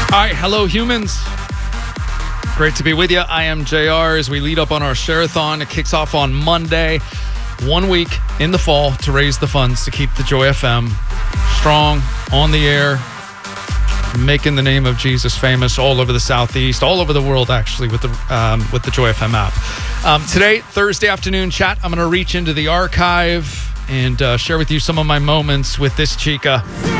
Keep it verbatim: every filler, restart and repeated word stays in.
All right, hello humans. Great to be with you. I am J R as we lead up on our Share-a-thon. It kicks off on Monday. One week in the fall to raise the funds to keep the Joy F M strong, on the air, making the name of Jesus famous all over the Southeast, all over the world actually with the um, with the Joy F M app. Um, today, Thursday afternoon chat, I'm going to reach into the archive and uh, share with you some of my moments with this chica.